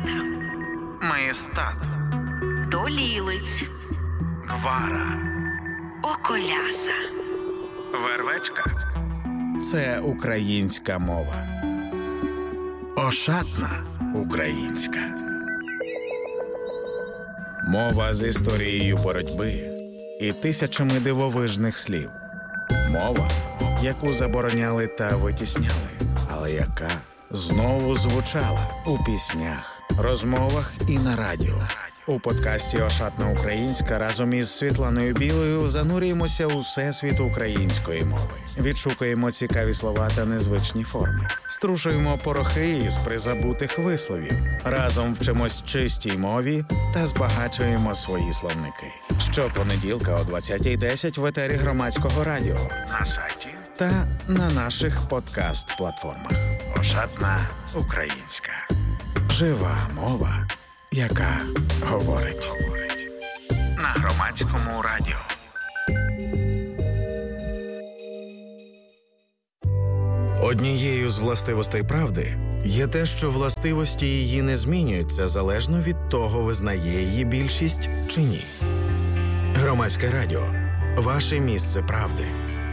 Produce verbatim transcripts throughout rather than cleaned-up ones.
Маєстат. Долілиць. Гвара. Околяса. Вервечка. Це українська мова. Ошатна українська. Мова з історією боротьби і тисячами дивовижних слів. Мова, яку забороняли та витісняли, але яка знову звучала у піснях, розмовах і на радіо. У подкасті «Ошатна українська» разом із Світланою Білою занурюємося у всесвіт української мови. Відшукуємо цікаві слова та незвичні форми. Струшуємо порохи із призабутих висловів. Разом вчимось чистій мові та збагачуємо свої словники. Щопонеділка о двадцятій десять в етері Громадського радіо, На сайті та на наших подкаст-платформах. «Ошатна українська». Жива мова, яка говорить. На Громадському радіо. Однією з властивостей правди є те, що властивості її не змінюються залежно від того, визнає її більшість чи ні. Громадське радіо. Ваше місце правди.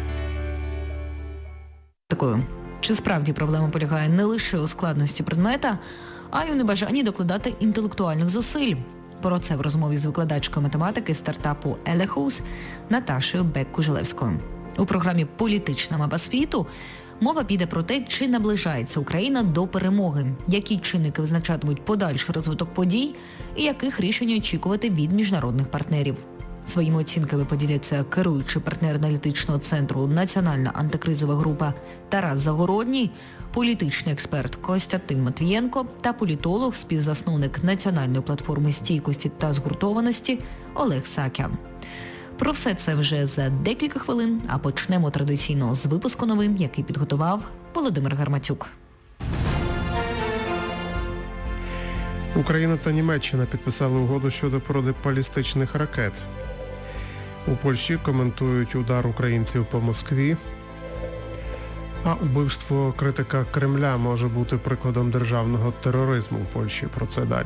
Такою. Чи справді проблема полягає не лише у складності предмета, а й у небажанні докладати інтелектуальних зусиль? Про це в розмові з викладачкою математики стартапу Елехоус Наташею Бек-Кужелевською. У програмі «Політична мапа світу» мова піде про те, чи наближається Україна до перемоги, які чинники визначатимуть подальший розвиток подій і яких рішень очікувати від міжнародних партнерів. Своїми оцінками поділяться керуючий партнер аналітичного центру «Національна антикризова група» Тарас Загородній, політичний експерт Костянтин Матвієнко та політолог, співзасновник Національної платформи стійкості та згуртованості Олег Сакян. Про все це вже за декілька хвилин, а почнемо традиційно з випуску новин, який підготував Володимир Гарматюк. Україна та Німеччина підписали угоду щодо протибалістичних ракет. У Польщі коментують удар українців по Москві. А убивство критика Кремля може бути прикладом державного тероризму в Польщі. Про це далі.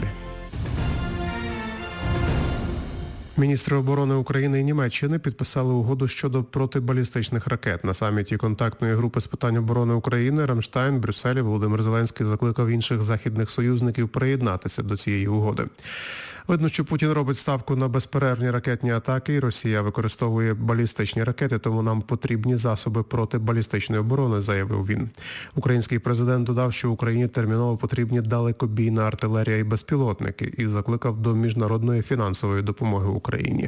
Міністри оборони України і Німеччини підписали угоду щодо протибалістичних ракет. На саміті контактної групи з питань оборони України Рамштайн, Брюсселі Володимир Зеленський закликав інших західних союзників приєднатися до цієї угоди. Видно, що Путін робить ставку на безперервні ракетні атаки, і Росія використовує балістичні ракети, тому нам потрібні засоби протибалістичної оборони, заявив він. Український президент додав, що Україні терміново потрібні далекобійна артилерія і безпілотники, і закликав до міжнародної фінансової допомоги Україні.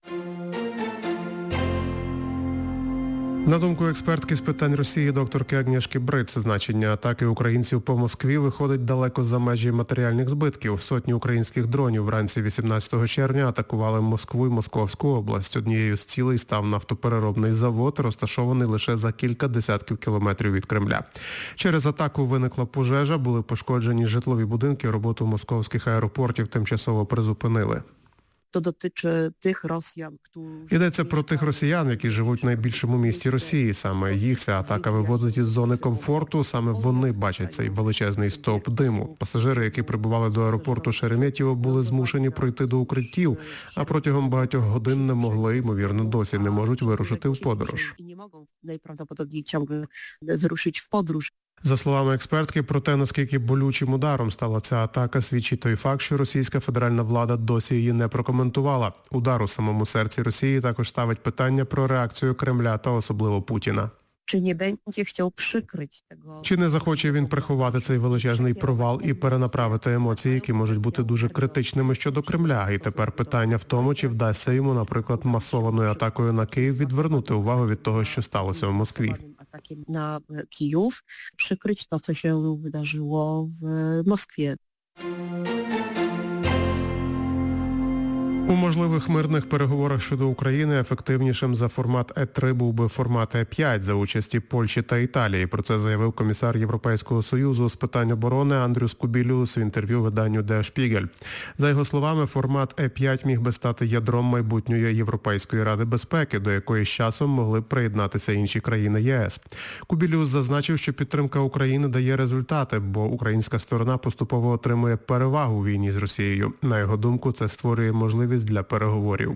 На думку експертки з питань Росії докторки Агнєшки Бриц, значення атаки українців по Москві виходить далеко за межі матеріальних збитків. Сотні українських дронів вранці вісімнадцятого червня атакували Москву і Московську область. Однією з цілей став нафтопереробний завод, розташований лише за кілька десятків кілометрів від Кремля. Через атаку виникла пожежа, були пошкоджені житлові будинки, роботу московських аеропортів тимчасово призупинили. To dotyczy tych Rosjan, którzy... Йдеться про тих росіян, які живуть в найбільшому місті Росії. Саме їх ця атака виводить із зони комфорту, саме вони бачать цей величезний стовп диму. Пасажири, які прибували до аеропорту Шереметьєво, були змушені пройти до укриттів, а протягом багатьох годин не могли, ймовірно, досі не можуть вирушити в подорож. І не можуть, найправдоподобніше, ciągle вирушити в подорож. За словами експертки, про те, наскільки болючим ударом стала ця атака, свідчить той факт, що російська федеральна влада досі її не прокоментувала. Удар у самому серці Росії також ставить питання про реакцію Кремля та особливо Путіна. Чи не буде хотів прикрити того? Чи не захоче він приховати цей величезний провал і перенаправити емоції, які можуть бути дуже критичними щодо Кремля? І тепер питання в тому, чи вдасться йому, наприклад, масованою атакою на Київ відвернути увагу від того, що сталося в Москві. Atakiem na Kijów, przykryć to, co się wydarzyło w Moskwie. У можливих мирних переговорах щодо України ефективнішим за формат Е три був би формат Е п'ять за участі Польщі та Італії. Про це заявив комісар Європейського Союзу з питань оборони Андрюс Кубілюс в інтерв'ю виданню Der Spiegel. За його словами, формат Е п'ять міг би стати ядром майбутньої Європейської ради безпеки, до якої з часом могли б приєднатися інші країни ЄС. Кубілюс зазначив, що підтримка України дає результати, бо українська сторона поступово отримує перевагу у війні з Росією. На його думку, це створює можливість для переговорів.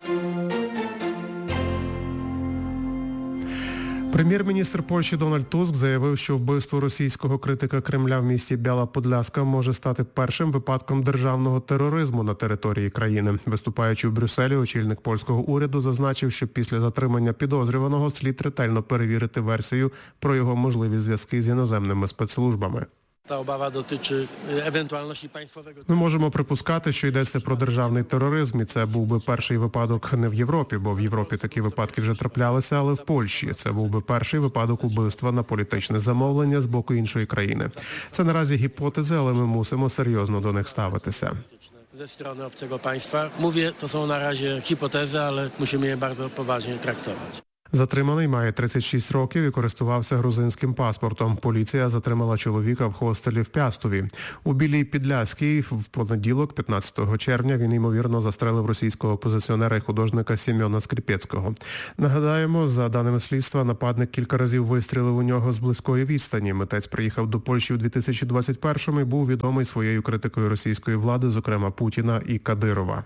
Прем'єр-міністр Польщі Дональд Туск заявив, що вбивство російського критика Кремля в місті Біала-Подляска може стати першим випадком державного тероризму на території країни. Виступаючи в Брюсселі, очільник польського уряду зазначив, що після затримання підозрюваного слід ретельно перевірити версію про його можливі зв'язки з іноземними спецслужбами. Та обава дотичить евентуальності państwowego. Ми можемо припускати, що йдеться про державний тероризм, і це був би перший випадок не в Європі, бо в Європі такі випадки вже траплялися, але в Польщі. Це був би перший випадок убивства на політичне замовлення з боку іншої країни. Це наразі гіпотези, але ми мусимо серйозно до них ставитися. Ze strony obcego państwa. Mówię, to są na razie hipotezy, ale musimy je bardzo poważnie traktować. Затриманий має тридцять шість років і користувався грузинським паспортом. Поліція затримала чоловіка в хостелі в Пястові. У Білій Підляській в понеділок, п'ятнадцятого червня, він, ймовірно, застрелив російського опозиціонера і художника Сім'она Скрипецького. Нагадаємо, за даними слідства, нападник кілька разів вистрілив у нього з близької відстані. Митець приїхав до Польщі у дві тисячі двадцять першому і був відомий своєю критикою російської влади, зокрема Путіна і Кадирова.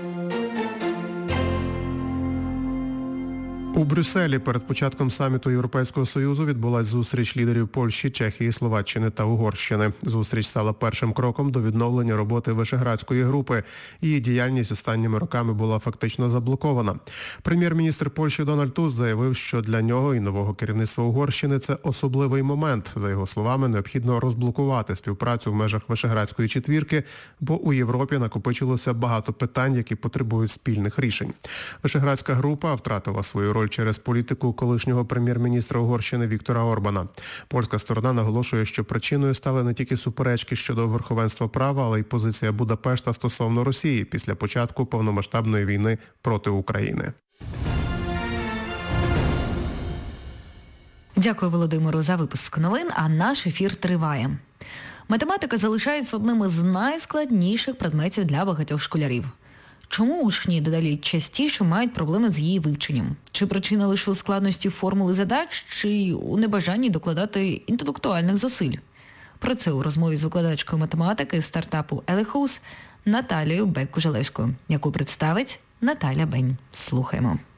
У Брюсселі перед початком саміту Європейського Союзу відбулась зустріч лідерів Польщі, Чехії, Словаччини та Угорщини. Зустріч стала першим кроком до відновлення роботи Вишеградської групи. Її діяльність останніми роками була фактично заблокована. Прем'єр-міністр Польщі Дональд Туск заявив, що для нього і нового керівництва Угорщини це особливий момент. За його словами, необхідно розблокувати співпрацю в межах Вишеградської четвірки, бо у Європі накопичилося багато питань, які потребують спільних рішень. Вишеградська група втратила свою роль через політику колишнього прем'єр-міністра Угорщини Віктора Орбана. Польська сторона наголошує, що причиною стали не тільки суперечки щодо верховенства права, але й позиція Будапешта стосовно Росії після початку повномасштабної війни проти України. Дякую, Володимиру, за випуск новин, а наш ефір триває. Математика залишається одним із найскладніших предметів для багатьох школярів. Чому учні дедалі частіше мають проблеми з її вивченням? Чи причина лише у складності формули задач, чи у небажанні докладати інтелектуальних зусиль? Про це у розмові з викладачкою математики стартапу Елехоус Наталією Бек-Кужелевською, яку представить Наталя Бень. Слухаємо.